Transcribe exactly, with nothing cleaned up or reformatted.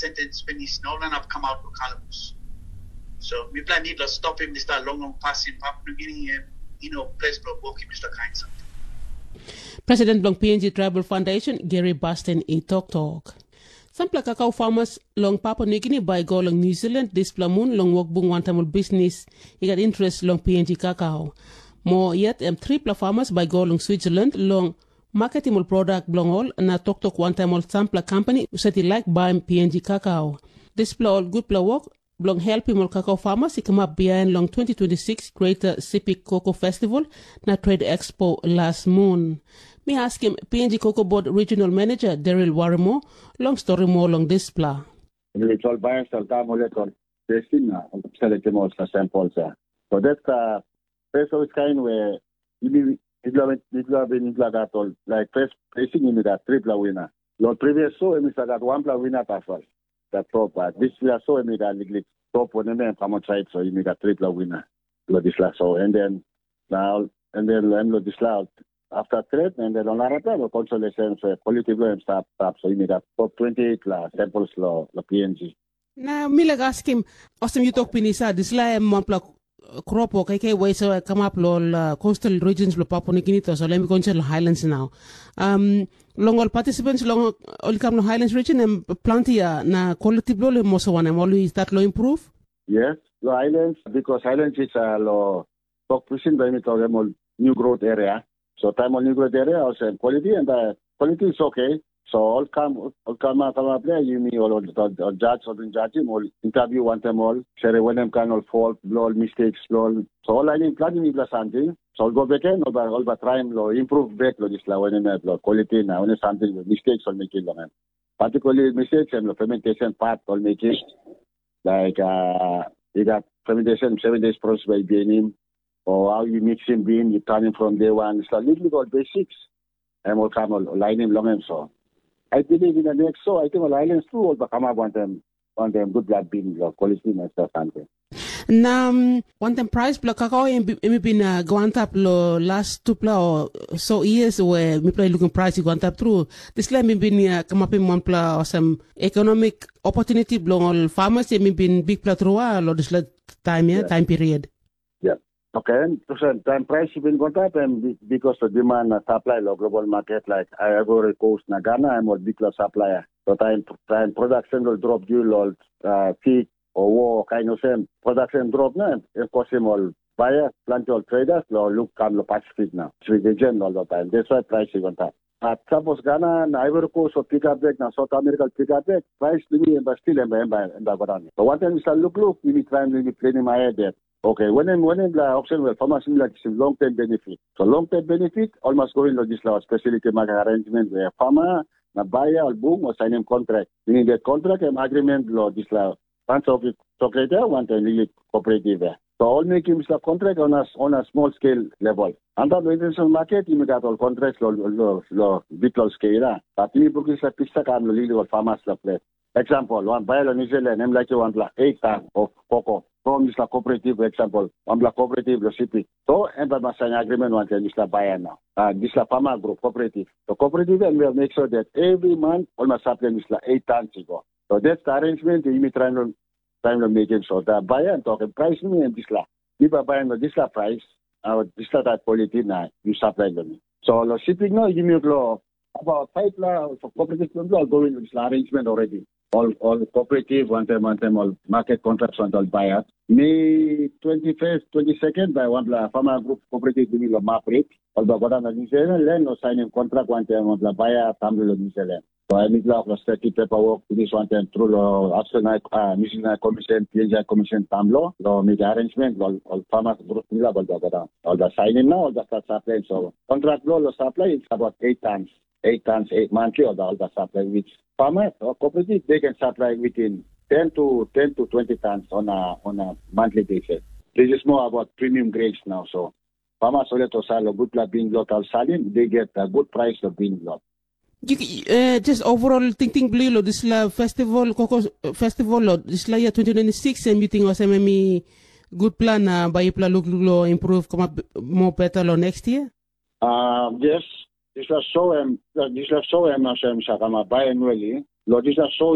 sentence when he's no longer come out with Calamus. So we plan need to stop him, Mister Long Long passing Papua New Guinea, and you know, place block walk him, Mister Kainsa. President Long P N G Tribal Foundation, Gary Baston, a talk talk. Some cacao farmers long Papua New Guinea by go long New Zealand, this plamoon long work bung one time business, he got interest long P N G cacao. More yet, um, three farmers by go long Switzerland, long marketing product belong all na talk talk one time all sampler company set like buy P N G cacao. This plow good plow work belong help him all cacao farmers he come up behind long twenty twenty-six Greater Sipic Cocoa Festival na Trade Expo last moon. Me ask him P N G Cocoa Board Regional Manager Daryl Warimo long story more long this plow. It's all buyers all come all on testing na select more samples. So that's uh first of its kind where you It have been like all like first placing in that triple winner. Lord previous so we got one plus winner as well. That top part. This year so we got like top one and then come outside so you got triple winner. Lord this last so and then now and then Lord this last after trade and then on our time consolation so quality and start up so you got top twenty-eight la samples law la P N G. Now me like ask him awesome you talk pinisa this la monpla crop o kay kay way so come up lol uh, coastal regions lo Papua New Guinea to so let me go to highlands now um long all participants long all come to highlands region and plenty uh, na quality lo mo so one always that lo improve. Yes, the highlands because highlands is a uh, lo talk pushing by me to new growth area, so time on new growth area also quality and the quality is okay. So all come, all come, come up there. You mean all, all, all judge or judge him, all interview one time all. Share when them kind of fault, all mistakes, all. So all I need planning is something. So all go back in, all but all but try and improve back. Lo this la when them quality now when something mistakes all make it man. Particularly mistakes and the fermentation part all make it. Like uh, you got fermentation seven days process by being or how you mix him bean, you turn him from day one. It's a little bit basics. And will come all line him long and so. I believe in the next so I think all islands too will come up one them one them good blood being quality and stuff something. Now um, one time price block cacao and me been uh, going up lo last two pla so years where me play looking price going up through this like me been uh, come up in one pla or some economic opportunity blow all farmers me been big pla through all this time yeah, yeah time period. Yeah. Okay, so time price been going up and because the demand and supply of global market like Ivory Coast, Ghana, I'm a big supplier. So time time production will drop due to uh, feed or war kind of same production drop now. Of course, all buyers, plenty of traders, or look come to Pacific now. So they gen all the time. That's why price is going up. But suppose Ghana and Ivory Coast or pick up back now South America pick up back price to me but still in the So one time we start look look we need try and really play in my head there. Okay, when I'm when I'm the option where farmers like long term benefit. So long term benefit almost going to this law specialty market arrangement where farmer, na buyer or boom or signing contract. Meaning that contract and agreement law this law. Once of it secretary, one time really cooperative. So all making this contract on a on a small scale level. Under the international market, you may get all contracts law law law big law scale. But you book is a pista can legal farmers la play. Example, one buyer in New Zealand, I'm like you want like eight tons of cocoa. From this cooperative, for example, one black cooperative, the city. So, and by my sign agreement, one can this buyer now. Uh, this la farmer group cooperative. The cooperative, and we'll make sure that every month, almost supply this la eight tons to go. So that's the arrangement. You may try to try to make it so the buyer and talk price me and this la. If I buy this la price, uh, this la that quality now you supply them. So the shipping now you make law about five la for cooperative law going with this arrangement already. All all cooperative one time one time all market contracts on all buyers. May twenty-first, twenty-second by one la farmer group cooperative giving the map rate. All the Godana New Zealand land no signing contract one time on the buyer Tamil New Zealand. So I need love study paperwork to this one time through the Australian uh Michigan Commission, P N G Commission Tamlo, the make arrangement all all farmers group nila all the Godana. All the signing now all the start supply. So contract law supply is about eight tons. Eight tons, eight monthly or the all the supply which farmers or cooperative they can supply within ten to ten to twenty tons on a on a monthly basis. This is more about premium grades now. So farmers only to sell a good bean lot or selling, they get a good price of bean lot. You, uh, just overall thinking blue this la festival cocoa festival this la year twenty twenty-six and meeting was maybe good plan uh, by plan look look improve come up more better lo next year. Um yes. This was so um this was so um as um biannually. Lo this was so